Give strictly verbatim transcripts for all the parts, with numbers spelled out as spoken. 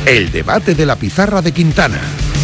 El debate de la pizarra de Quintana.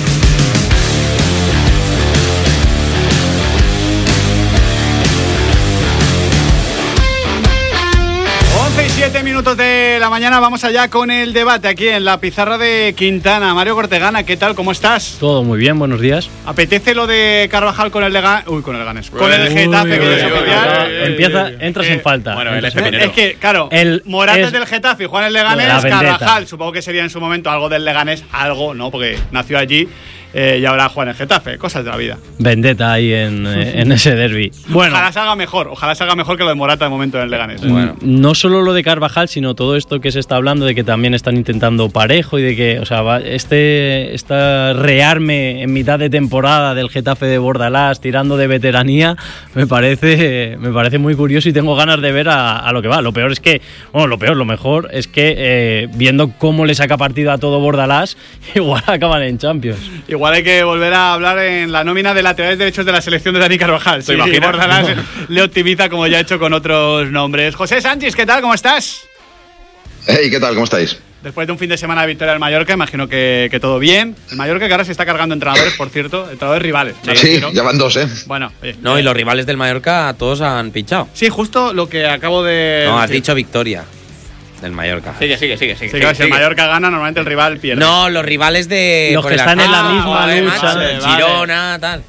Siete minutos de la mañana, vamos allá con el debate aquí en la pizarra de Quintana. Mario Cortegana, ¿qué tal? ¿Cómo estás? Todo muy bien, buenos días. ¿Apetece lo de Carvajal con el Leganés? Uy, con el Leganés. Con el Getafe, que es oficial. Empieza, entras eh, en falta. Bueno, entras el en es que, claro, el, Morata es es del Getafe, Juan el Leganés, Carvajal, supongo que sería en su momento algo del Leganés, algo, ¿no? Porque nació allí. Eh, y ahora juega en el Getafe, cosas de la vida. Vendetta ahí en, eh, en ese derbi. Bueno, ojalá salga mejor, ojalá salga mejor que lo de Morata de momento en el Leganés. ¿eh? Bueno. No solo lo de Carvajal, sino todo esto que se está hablando de que también están intentando Parejo y de que, o sea, este, este rearme en mitad de temporada del Getafe de Bordalás tirando de veteranía me parece, me parece muy curioso y tengo ganas de ver a, a lo que va. Lo peor es que, bueno, lo peor, lo mejor es que eh, viendo cómo le saca partido a todo Bordalás, igual acaban en Champions. Igual Igual hay que volver a hablar en la nómina de laterales derechos de la selección de Dani Carvajal. Sí, sí, Bordalás le optimiza como ya ha hecho con otros nombres. José Sánchez, ¿qué tal? ¿Cómo estás? Hey, ¿qué tal? ¿Cómo estáis? Después de un fin de semana de victoria del Mallorca, imagino que, que todo bien. El Mallorca que ahora se está cargando entrenadores, por cierto, entrenadores rivales. Sí, sí, ya van dos, ¿eh? Bueno, oye, No, y los rivales del Mallorca todos han pinchado. Sí, justo lo que acabo de... No, has decir. dicho victoria. Del Mallorca. Sigue, sigue, sigue. sigue, Sí, sigue claro, si el sigue. Mallorca gana, normalmente el rival pierde. No, los rivales de... Los que están en la misma joder, lucha. macho, Vale, el vale. Girona, tal.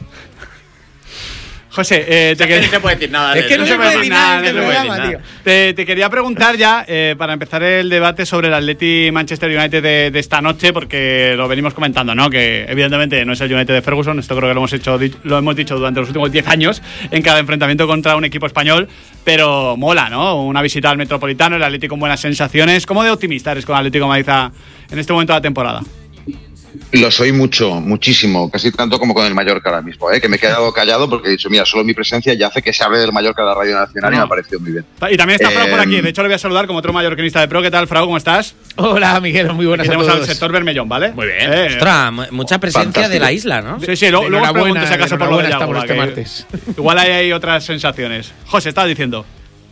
José, eh, te Es que quería... no se puede decir nada. Es de que eso. no se puede decir nada en no este se puede programa, decir tío. Te, te quería preguntar ya, eh, para empezar el debate sobre el Atleti Manchester United de, de esta noche, porque lo venimos comentando, ¿no? Que evidentemente no es el United de Ferguson, esto creo que lo hemos, hecho, lo hemos dicho durante los últimos diez años en cada enfrentamiento contra un equipo español, pero mola, ¿no? Una visita al Metropolitano, el Atleti con buenas sensaciones. ¿Cómo de optimista eres con el Atlético de Madrid en este momento de la temporada? Lo soy mucho, muchísimo, casi tanto como con el Mallorca ahora mismo, ¿eh? Que me he quedado callado porque he dicho, mira, solo mi presencia ya hace que se hable del Mallorca en la Radio Nacional No. y me ha parecido muy bien. Y también está Frau Eh, por aquí, de hecho le voy a saludar como otro mallorquinista de pro. ¿Qué tal, Frau? ¿Cómo estás? Hola, Miguel, muy buenas Aquí a tenemos todos. al sector Bermellón, ¿vale? Muy bien. Eh, Ostras, mu- mucha presencia Fantástico. de la isla, ¿no? Sí, sí, lo- luego os Enhorabuena, pregunto si acaso por lo de enhorabuena, Yagoba, estamos que este martes. igual hay, hay otras sensaciones. José, estaba diciendo.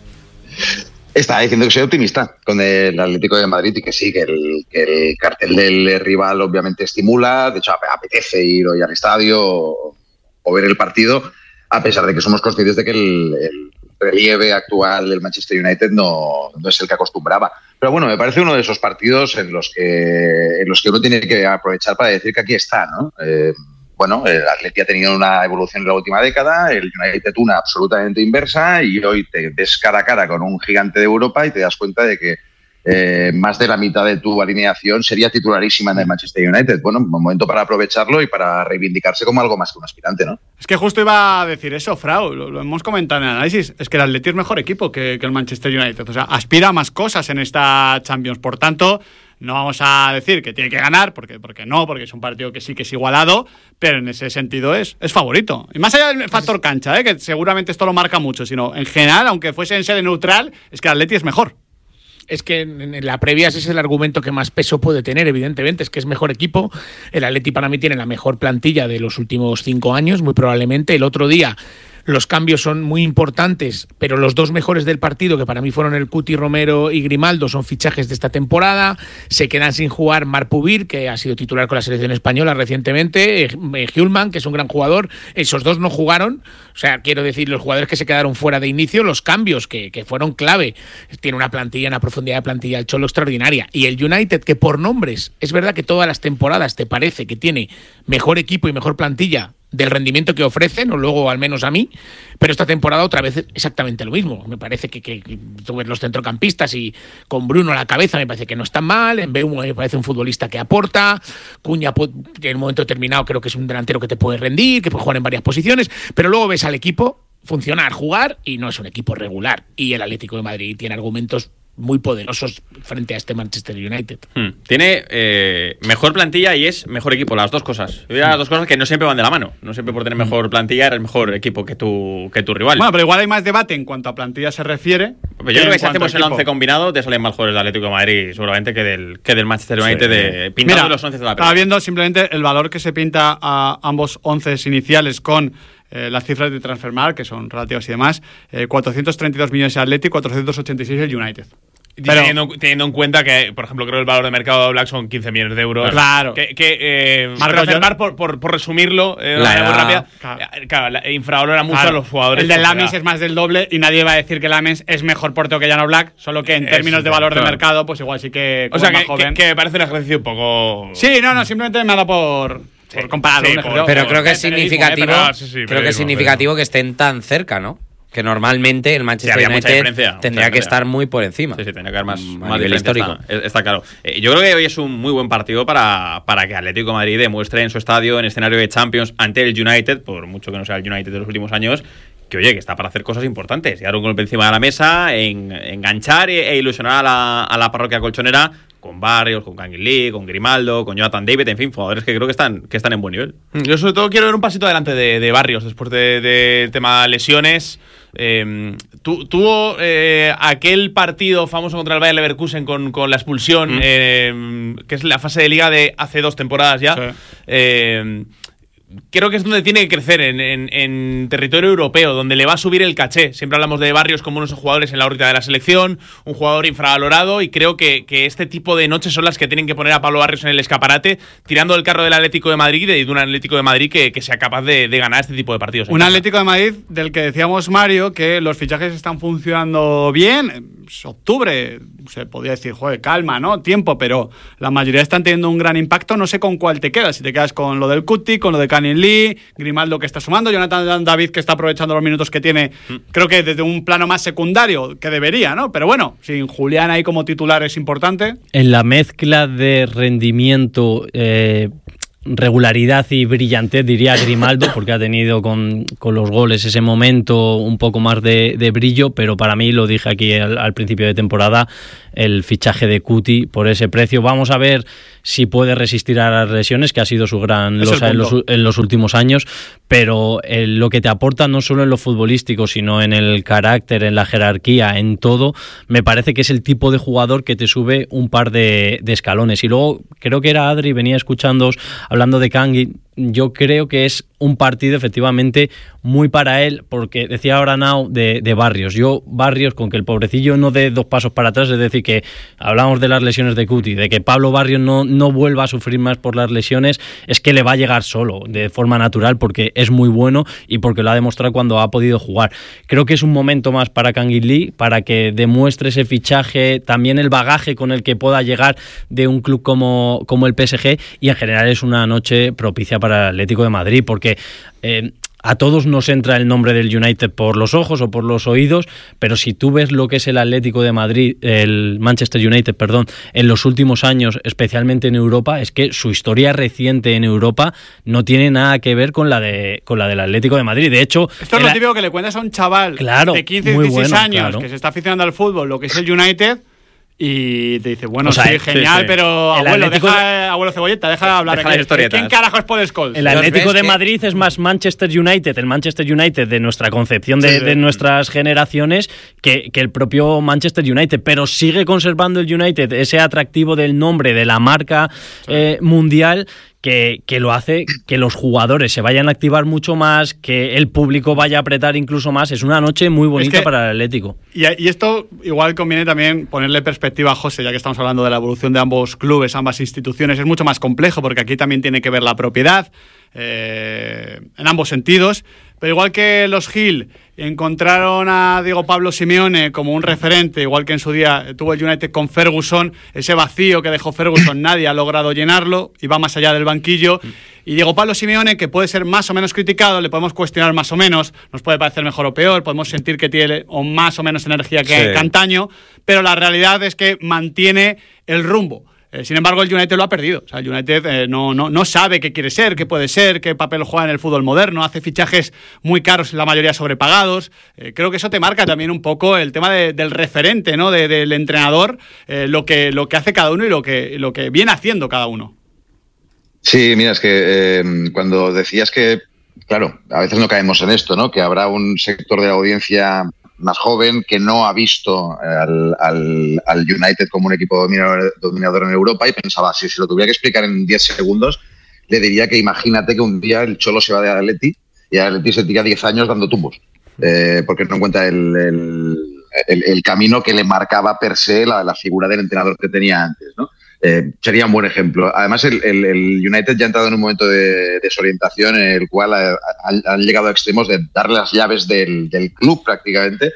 Estaba diciendo que soy optimista con el Atlético de Madrid y que sí, que el, que el cartel del rival obviamente estimula, de hecho ap- apetece ir hoy al estadio o, o ver el partido, a pesar de que somos conscientes de que el, el relieve actual del Manchester United no, no es el que acostumbraba. Pero bueno, me parece uno de esos partidos en los que, en los que uno tiene que aprovechar para decir que aquí está, ¿no? Eh, Bueno, el Atleti ha tenido una evolución en la última década, el United una absolutamente inversa y hoy te ves cara a cara con un gigante de Europa y te das cuenta de que eh, más de la mitad de tu alineación sería titularísima en el Manchester United. Bueno, un momento para aprovecharlo y para reivindicarse como algo más que un aspirante, ¿no? Es que justo iba a decir eso, Frau, lo, lo hemos comentado en el análisis, es que el Atleti es mejor equipo que, que el Manchester United, o sea, aspira a más cosas en esta Champions, por tanto... No vamos a decir que tiene que ganar, porque, porque no, porque es un partido que sí que es igualado, pero en ese sentido es, es favorito. Y más allá del factor cancha, ¿eh? Que seguramente esto lo marca mucho, sino en general, aunque fuese en sede neutral, es que el Atleti es mejor. Es que en en la previa ese es el argumento que más peso puede tener, evidentemente, es que es mejor equipo. El Atleti para mí tiene la mejor plantilla de los últimos cinco años, muy probablemente. El otro día los cambios son muy importantes, pero los dos mejores del partido, que para mí fueron el Cuti Romero y Grimaldo, son fichajes de esta temporada. Se quedan sin jugar Marc Pubir, que ha sido titular con la selección española recientemente, eh, Hjulman, que es un gran jugador. Esos dos no jugaron, o sea, quiero decir, los jugadores que se quedaron fuera de inicio, los cambios que, que fueron clave. Tiene una plantilla, una profundidad de plantilla el Cholo extraordinaria. Y el United, que por nombres, es verdad que todas las temporadas te parece que tiene mejor equipo y mejor plantilla del rendimiento que ofrecen, o luego al menos a mí, pero esta temporada otra vez exactamente lo mismo. Me parece que, que, que tú ves los centrocampistas y con Bruno a la cabeza me parece que no están mal, en Mbeumo me parece un futbolista que aporta, Cuña en un momento determinado creo que es un delantero que te puede rendir, que puede jugar en varias posiciones, pero luego ves al equipo funcionar, jugar, y no es un equipo regular, y el Atlético de Madrid tiene argumentos muy poderosos frente a este Manchester United. Hmm. Tiene eh, mejor plantilla y es mejor equipo, las dos cosas. Las dos cosas que no siempre van de la mano. No siempre por tener mejor plantilla eres mejor equipo que tu, que tu rival. Bueno, pero igual hay más debate en cuanto a plantilla se refiere. Pero yo creo que si en cuanto hacemos a el equipo. once combinado te salen mejores el Atlético de Madrid seguramente que del, que del Manchester United, de, pintado Mira, de los once de la estaba Premier. viendo simplemente el valor que se pinta a ambos once iniciales con eh, las cifras de Transfermarkt, que son relativas y demás. Eh, cuatrocientos treinta y dos millones el Atleti, cuatrocientos ochenta y seis el United. Pero- teniendo, teniendo en cuenta que, por ejemplo, creo que el valor de mercado de Black son quince millones de euros. Claro. Que, que eh, Marco, reafirmar, yo- por, por, por resumirlo, eh, de La una manera muy edad. rápida. Claro. eh, Claro, la- infravalora mucho Claro. a los jugadores. El de por Lamis edad. es más del doble y nadie va a decir que Lamis es mejor portero que Jan Oblak, solo que en Eso, términos de valor claro. de mercado, pues igual sí que. O como sea, es más que, joven. que, que me parece un ejercicio un poco. Sí, no, no, simplemente me ha dado por, Sí, por compararlo. sí, un por- ejemplo. Pero creo que es Periodismo, significativo, eh, pero- sí, sí, creo que periodismo, es significativo que estén tan cerca, ¿no? Que normalmente el Manchester había mucha United diferencia, mucha tendría que diferencia. estar muy por encima. Sí, sí, tendría que haber más, Mm, más a nivel diferencia, histórico. Está, está claro. Eh, yo creo que hoy es un muy buen partido para, para que Atlético de Madrid demuestre en su estadio, en escenario de Champions, ante el United, por mucho que no sea el United de los últimos años, que oye, que está para hacer cosas importantes. Y dar un golpe encima de la mesa, en, enganchar e, e ilusionar a la, a la parroquia colchonera con Barrios, con Kangin Lee, con Grimaldo, con Jonathan David, en fin, jugadores que creo que están, que están en buen nivel. Yo sobre todo quiero ver un pasito adelante de, de Barrios después del de, de tema lesiones. Eh, tu, tuvo eh, aquel partido famoso contra el Bayer Leverkusen con, con la expulsión, Mm. eh, que es la fase de liga de hace dos temporadas ya. Sí. Eh, creo que es donde tiene que crecer, en, en- en territorio europeo, donde le va a subir el caché. Siempre hablamos de Barrios como unos jugadores en la órbita de la selección, un jugador infravalorado, y creo que, que este tipo de noches son las que tienen que poner a Pablo Barrios en el escaparate, tirando el carro del Atlético de Madrid y de un Atlético de Madrid que, que sea capaz de, de ganar este tipo de partidos. en Un casa. Atlético de Madrid del que decíamos, Mario, que los fichajes están funcionando bien. Es octubre, se podría decir, joder, calma, ¿no? Tiempo, pero la mayoría están teniendo un gran impacto. No sé con cuál te quedas. Si te quedas con lo del Cuti, con lo de Kangin Lee, Grimaldo que está sumando, Jonathan David que está aprovechando los minutos que tiene, creo que desde un plano más secundario, que debería, ¿no? Pero bueno, sin Julián ahí como titular es importante. En la mezcla de rendimiento, eh, regularidad y brillantez, diría Grimaldo, porque ha tenido con, con los goles ese momento un poco más de, de brillo, pero para mí, lo dije aquí al, al principio de temporada, el fichaje de Cuti por ese precio. Vamos a ver si puede resistir a las lesiones, que ha sido su gran Es el losa en los, punto. en los últimos años, pero eh, lo que te aporta no solo en lo futbolístico, sino en el carácter, en la jerarquía, en todo, me parece que es el tipo de jugador que te sube un par de, de escalones. Y luego, creo que era Adri, venía escuchándoos hablando de Kangin. Yo creo que es un partido efectivamente muy para él, porque decía ahora Nau de, de Barrios. Yo, Barrios, con que el pobrecillo no dé dos pasos para atrás, es decir, que hablamos de las lesiones de Cuti, de que Pablo Barrios no, no vuelva a sufrir más por las lesiones, es que le va a llegar solo, de forma natural, porque es muy bueno y porque lo ha demostrado cuando ha podido jugar. Creo que es un momento más para Kangin Lee, para que demuestre ese fichaje, también el bagaje con el que pueda llegar de un club como, como el P S G, y en general es una noche propicia para el Atlético de Madrid, porque eh, a todos nos entra el nombre del United por los ojos o por los oídos, pero si tú ves lo que es el Atlético de Madrid, el Manchester United, perdón, en los últimos años, especialmente en Europa, es que su historia reciente en Europa no tiene nada que ver con la de con la del Atlético de Madrid. De hecho, Esto es el- lo típico que le cuentas a un chaval Claro, de quince, muy dieciséis bueno, años claro. que se está aficionando al fútbol, lo que es el United, y te dice, bueno, O sea, sí, sí, genial, sí. pero El abuelo, Atlético deja, abuelo Cebolleta, deja de hablar. Deja ¿Quién- las historietas. ¿Quién carajo es Paul Scholes? El Los Atlético ves de que- Madrid es más Manchester United, el Manchester United de nuestra concepción de, Sí, sí. de nuestras generaciones, que, que el propio Manchester United, pero sigue conservando el United ese atractivo del nombre, de la marca eh, mundial, que, que lo hace que los jugadores se vayan a activar mucho más, que el público vaya a apretar incluso más. Es una noche muy bonita que- para el Atlético. Y, y esto igual conviene también ponerle perspectiva a José, ya que estamos hablando de la evolución de ambos clubes, ambas instituciones. Es mucho más complejo porque aquí también tiene que ver la propiedad, eh, en ambos sentidos. Pero igual que los Gil encontraron a Diego Pablo Simeone como un referente, igual que en su día tuvo el United con Ferguson, ese vacío que dejó Ferguson nadie ha logrado llenarlo y va más allá del banquillo. Y Diego Pablo Simeone, que puede ser más o menos criticado, le podemos cuestionar más o menos, nos puede parecer mejor o peor, podemos sentir que tiene o más o menos energía que Sí. antaño, pero la realidad es que mantiene el rumbo. Eh, sin embargo, el United lo ha perdido. O sea, el United eh, no, no, no sabe qué quiere ser, qué puede ser, qué papel juega en el fútbol moderno, hace fichajes muy caros, la mayoría sobrepagados. Eh, creo que eso te marca también un poco el tema de- del referente, ¿no? De- del entrenador, eh, lo, que, lo que hace cada uno y lo que, lo que viene haciendo cada uno. Sí, mira, es que eh, cuando decías que, claro, a veces no caemos en esto, ¿no? Que habrá un sector de la audiencia más joven que no ha visto al, al, al United como un equipo dominador, dominador en Europa y pensaba, si se lo tuviera que explicar en diez segundos, le diría que imagínate que un día el Cholo se va de Atleti y el Atleti se tira diez años dando tumbos, eh, porque no encuentra el, el, el, el camino que le marcaba per se la, la figura del entrenador que tenía antes, ¿no? Eh, sería un buen ejemplo. Además, el, el, el United ya ha entrado en un momento de desorientación en el cual ha, ha, han llegado a extremos de darle las llaves del, del club prácticamente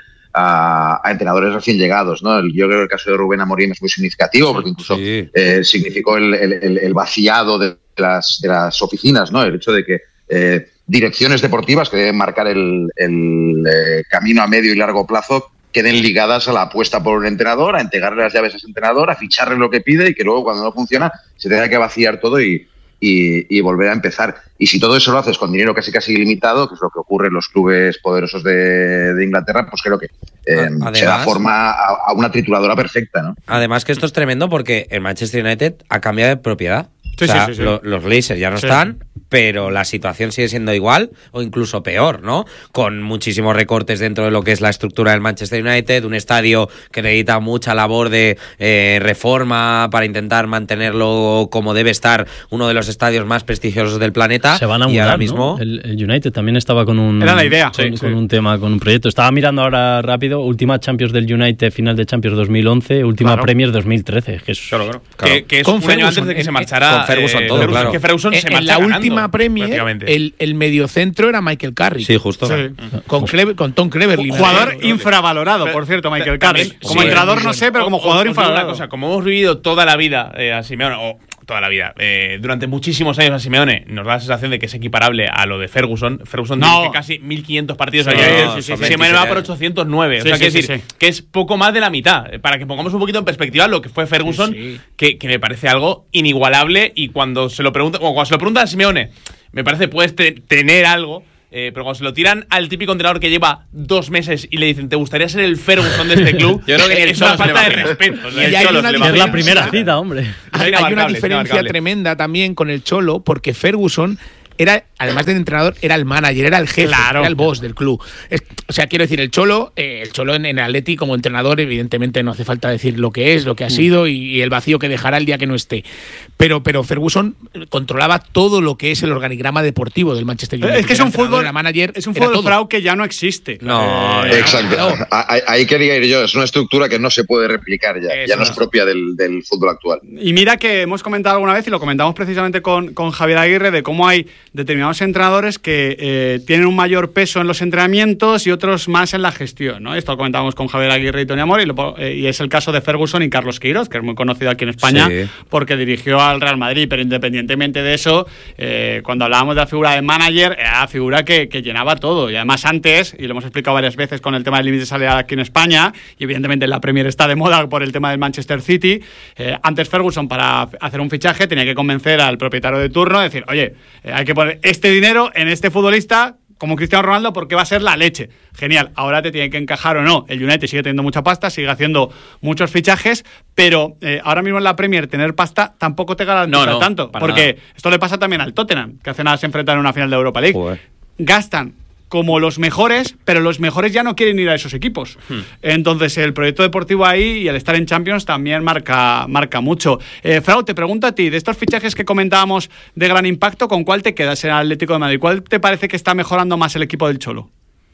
a, a entrenadores recién llegados, ¿no? Yo creo que el caso de Rubén Amorim es muy significativo porque incluso sí. eh, significó el, el, el vaciado de las, de las oficinas, ¿no? El hecho de que eh, direcciones deportivas que deben marcar el, el eh, camino a medio y largo plazo queden ligadas a la apuesta por un entrenador, a entregarle las llaves a ese entrenador, a ficharle lo que pide y que luego cuando no funciona se tenga que vaciar todo y, y, y volver a empezar. Y si todo eso lo haces con dinero casi casi ilimitado, que es lo que ocurre en los clubes poderosos de, de Inglaterra, pues creo que eh, además, se da forma a, a una trituradora perfecta, ¿no? Además que esto es tremendo porque el Manchester United ha cambiado de propiedad. Sí, o sea, sí, sí, sí. Lo, los Glazers ya no sí. están, pero la situación sigue siendo igual o incluso peor, ¿no? Con muchísimos recortes dentro de lo que es la estructura del Manchester United, un estadio que necesita mucha labor de eh, reforma para intentar mantenerlo como debe estar, uno de los estadios más prestigiosos del planeta. Se van a mudar, y ahora ¿no? mismo el, el United también estaba con un... Era la idea. Con, Sí, con sí. un tema, con un proyecto. Estaba mirando ahora rápido, última Champions del United, final de Champions dos mil once, última Claro. Premier dos mil trece. Que es, Claro, claro. Claro. Que, que es Con un Ferguson, año antes de que en- se en- marchara con Ferguson eh, todo, Ferguson, claro. que Ferguson En, se en marcha la ganando, última Premier, prácticamente. el, el mediocentro era Michael Carrick. Sí, justo. Sí. Con, Clever- con Tom Cleverley. Jugador Pero- infravalorado, por cierto, Michael También- Carrick. Como sí, entrenador muy no bueno. sé, pero como O- jugador os digo una infravalorado. cosa, como hemos vivido toda la vida eh, a Simeone, o toda la vida, eh, durante muchísimos años a Simeone, nos da la sensación de que es equiparable a lo de Ferguson. Ferguson No. dirige casi mil quinientos partidos Sí, al año. sí, sí, sí, Simeone sí, va sí. por ochocientos nueve. Sí, o sea, sí, quiero sí, decir sí. que es poco más de la mitad. Eh, Para que pongamos un poquito en perspectiva lo que fue Ferguson, Sí, sí. Que, que me parece algo inigualable. Y cuando se lo pregunta, o cuando se lo pregunta a Simeone, me parece puedes te- tener algo. Eh, pero cuando se lo tiran al típico entrenador que lleva dos meses y le dicen, ¿te gustaría ser el Ferguson de este club? Yo creo que ni el es una Cholo se le falta va de a creer. respeto. O sea, Y el hay Cholo una se le va a es la creer. primera cita, hombre. Hay, Es hay una inabarcable, es diferencia inabarcable. tremenda también con el Cholo, porque Ferguson era, además del entrenador, era el manager, era el jefe, Claro. era el boss del club. Es- o sea, quiero decir, el Cholo, eh, el Cholo en, en el Atleti como entrenador, evidentemente no hace falta decir lo que es, lo que ha sido y, y el vacío que dejará el día que no esté. Pero, pero Ferguson controlaba todo lo que es el organigrama deportivo del Manchester United. Es que es Era un entrenador, fútbol, era manager, es un era fútbol todo. frau que ya no existe. No, Eh, Exacto. claro. Ahí, ahí quería ir yo. Es una estructura que no se puede replicar ya. Eso Ya no es es. propia del, del fútbol actual. Y mira que hemos comentado alguna vez, y lo comentamos precisamente con, con Javier Aguirre, de cómo hay determinados entrenadores que eh, tienen un mayor peso en los entrenamientos y otros más en la gestión, ¿no? Esto lo comentábamos con Javier Aguirre y Tony Amor, y, lo- eh, y es el caso de Ferguson y Carlos Queiroz, que es muy conocido aquí en España, Sí. porque dirigió al Real Madrid, pero independientemente de eso, eh, cuando hablábamos de la figura de manager, era la figura que, que llenaba todo. Y además antes, y lo hemos explicado varias veces con el tema del límite de salida aquí en España, y evidentemente la Premier está de moda por el tema del Manchester City, eh, antes Ferguson para hacer un fichaje tenía que convencer al propietario de turno, decir, oye, eh, hay que poner este dinero en este futbolista como Cristiano Ronaldo porque va a ser la leche. Genial, ahora te tiene que encajar o no. El United sigue teniendo mucha pasta, sigue haciendo muchos fichajes, pero eh, ahora mismo en la Premier tener pasta tampoco te garantiza No, no, tanto, para porque nada. esto le pasa también al Tottenham, que hace nada se enfrentan en una final de Europa League. Joder. Gastan como los mejores, pero los mejores ya no quieren ir a esos equipos. Hmm. Entonces, el proyecto deportivo ahí y el estar en Champions también marca, marca mucho. Eh, Frau, te pregunto a ti, de estos fichajes que comentábamos de gran impacto, ¿con cuál te quedas en el Atlético de Madrid? ¿Cuál te parece que está mejorando más el equipo del Cholo?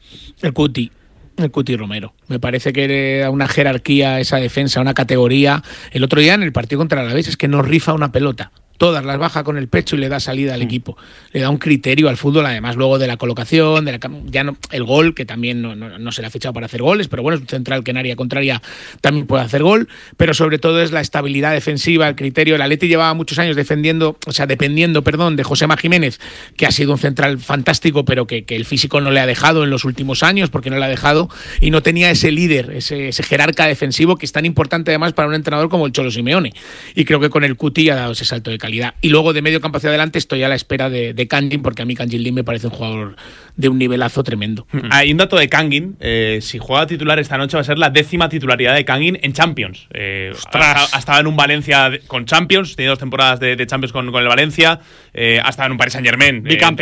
El Cuti. El Cuti Romero. Me parece que le da una jerarquía a esa defensa, una categoría. El otro día en el partido contra el Alavés es que no rifa una pelota. Todas las baja con el pecho y le da salida al equipo. Le da un criterio al fútbol, además luego de la colocación, de la, ya no, el gol, que también no, no, no se le ha fichado para hacer goles, pero bueno, es un central que en área contraria también puede hacer gol, pero sobre todo es la estabilidad defensiva, el criterio. El Atleti llevaba muchos años defendiendo, o sea, dependiendo, perdón, de Josema Jiménez, que ha sido un central fantástico, pero que, que el físico no le ha dejado en los últimos años, porque no le ha dejado, y no tenía ese líder, ese, ese jerarca defensivo que es tan importante además para un entrenador como el Cholo Simeone. Y creo que con el Cuti ha dado ese salto de calidad. Y luego de medio campo hacia adelante estoy a la espera de, de Kangin, porque a mí Kangin Lim me parece un jugador de un nivelazo tremendo. Hay un dato de Kangin. Eh, si juega titular esta noche va a ser la décima titularidad de Kangin en Champions. Eh, ha, ha estado en un Valencia de- con Champions, tiene dos temporadas de, de Champions con, con el Valencia. Eh, ha estado en un Paris Saint Germain. Bicampeón.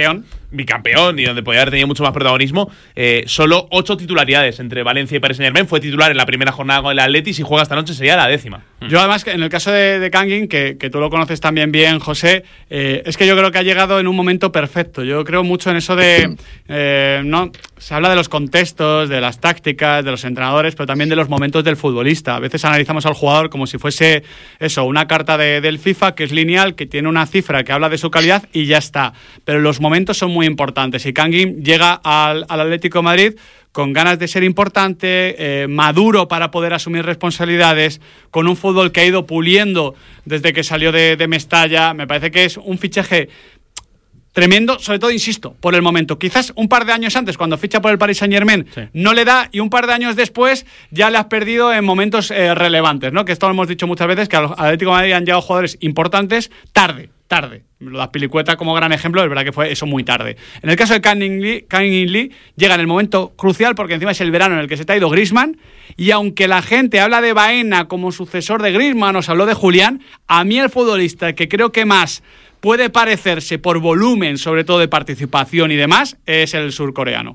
bicampeón y donde podía haber tenido mucho más protagonismo, eh, solo ocho titularidades entre Valencia y Paris Saint-Germain. Fue titular en la primera jornada con el Atleti. Si juega esta noche sería la décima. Yo además, en el caso de, de Kangin, que, que tú lo conoces también bien, José, eh, es que yo creo que ha llegado en un momento perfecto. Yo creo mucho en eso de... Eh, no se habla de los contextos, de las tácticas, de los entrenadores, pero también de los momentos del futbolista. A veces analizamos al jugador como si fuese eso, una carta de, del FIFA que es lineal, que tiene una cifra que habla de su calidad y ya está. Pero los momentos son muy importantes. Y Kangin llega al, al Atlético de Madrid con ganas de ser importante, eh, maduro para poder asumir responsabilidades, con un fútbol que ha ido puliendo desde que salió de, de Mestalla. Me parece que es un fichaje tremendo, sobre todo, insisto, por el momento. Quizás un par de años antes, cuando ficha por el Paris Saint-Germain, sí, no le da, y un par de años después ya le has perdido en momentos eh, relevantes, ¿no? Que esto lo hemos dicho muchas veces, que al Atlético de Madrid han llegado jugadores importantes tarde, tarde. Lo de Azpilicueta como gran ejemplo, es verdad que fue eso muy tarde. En el caso de Kangin Lee, Kangin Lee llega en el momento crucial, porque encima es el verano en el que se te ha ido Griezmann, y aunque la gente habla de Baena como sucesor de Griezmann, os habló de Julián, a mí el futbolista que creo que más puede parecerse por volumen, sobre todo de participación y demás, es el surcoreano.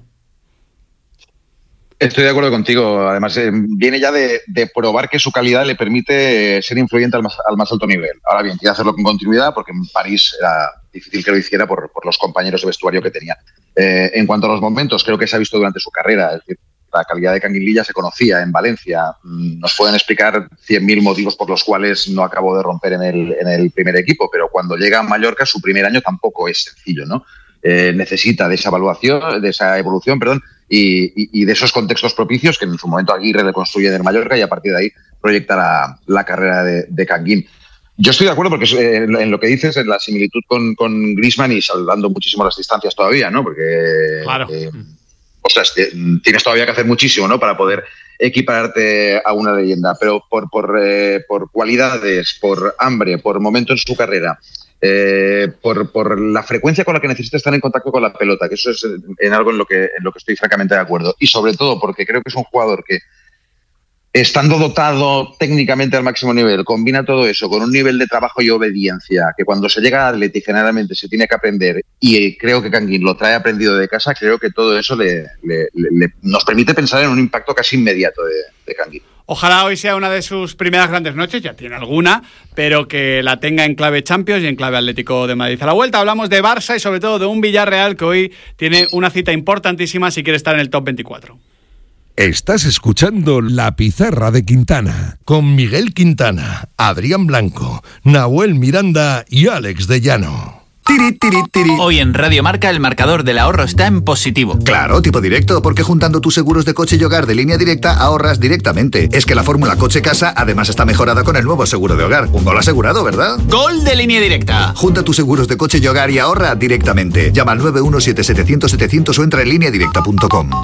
Estoy de acuerdo contigo. Además, eh, viene ya de, de probar que su calidad le permite ser influyente al más, al más alto nivel. Ahora bien, quiere hacerlo con continuidad porque en París era difícil que lo hiciera por, por los compañeros de vestuario que tenía. Eh, en cuanto a los momentos, creo que se ha visto durante su carrera. Es decir, la calidad de Kangin Lee ya se conocía en Valencia. Nos pueden explicar cien mil motivos por los cuales no acabó de romper en el, en el primer equipo, pero cuando llega a Mallorca, su primer año tampoco es sencillo, ¿no? Eh, necesita de esa evaluación, de esa evolución, perdón, y, y, y de esos contextos propicios que en su momento Aguirre le construye en el Mallorca y a partir de ahí proyecta la, la carrera de, de Kangin. Yo estoy de acuerdo porque eh, en lo que dices, en la similitud con, con Griezmann y salvando muchísimo las distancias todavía, ¿no? Porque claro. eh, o sea, tienes todavía que hacer muchísimo, ¿no? Para poder equipararte a una leyenda, pero por, por, eh, por cualidades, por hambre, por momento en su carrera, eh, por, por la frecuencia con la que necesita estar en contacto con la pelota, que eso es en algo en lo que, en lo que estoy francamente de acuerdo. Y sobre todo porque creo que es un jugador que, estando dotado técnicamente al máximo nivel, combina todo eso con un nivel de trabajo y obediencia que cuando se llega a Atleti generalmente se tiene que aprender, y creo que Kangin lo trae aprendido de casa. Creo que todo eso le, le, le, nos permite pensar en un impacto casi inmediato de, de Kangin. Ojalá hoy sea una de sus primeras grandes noches, ya tiene alguna, pero que la tenga en clave Champions y en clave Atlético de Madrid. A la vuelta hablamos de Barça y sobre todo de un Villarreal que hoy tiene una cita importantísima si quiere estar en el top veinticuatro. Estás escuchando La Pizarra de Quintana con Miguel Quintana, Adrián Blanco, Nahuel Miranda y Alex de Llano. Tiri, tiri, tiri. Hoy en Radio Marca el marcador del ahorro está en positivo. Claro, tipo directo, porque juntando tus seguros de coche y hogar de Línea Directa ahorras directamente. Es que la fórmula coche-casa además está mejorada con el nuevo seguro de hogar. Un gol asegurado, ¿verdad? ¡Gol de Línea Directa! Junta tus seguros de coche y hogar y ahorra directamente. Llama al nueve uno siete siete cero cero setecientos o entra en línea directa punto com.